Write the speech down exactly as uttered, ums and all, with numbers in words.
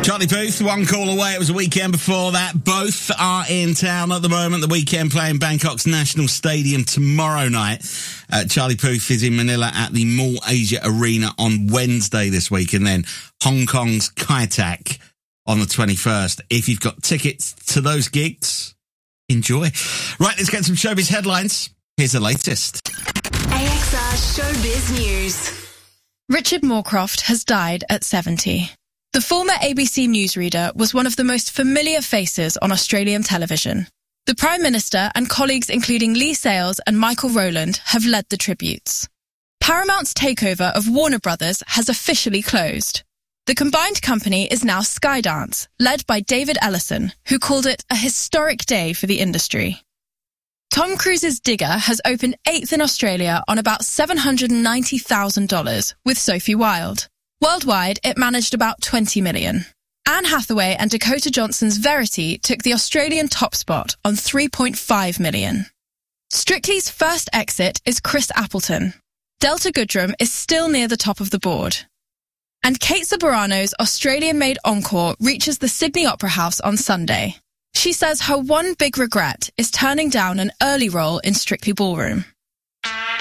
Charlie Puth, one call away. It was a weekend before that. Both are in town at the moment. The Weeknd playing Bangkok's National Stadium tomorrow night. Uh, Charlie Puth is in Manila at the Mall Asia Arena on Wednesday this week, and then Hong Kong's Kai Tak on the twenty-first. If you've got tickets to those gigs, enjoy. Right, let's get some showbiz headlines. Here's the latest. A X R Showbiz News. Richard Moorcroft has died at seventy. The former A B C newsreader was one of the most familiar faces on Australian television. The Prime Minister and colleagues including Lee Sales and Michael Rowland have led the tributes. Paramount's takeover of Warner Brothers has officially closed. The combined company is now Skydance, led by David Ellison, who called it a historic day for the industry. Tom Cruise's Digger has opened eighth in Australia on about seven hundred ninety thousand dollars with Sophie Wilde. Worldwide, it managed about twenty million dollars. Anne Hathaway and Dakota Johnson's Verity took the Australian top spot on three point five million dollars. Strictly's first exit is Chris Appleton. Delta Goodrem is still near the top of the board. And Kate Ceberano's Australian-made Encore reaches the Sydney Opera House on Sunday. She says her one big regret is turning down an early role in Strictly Ballroom.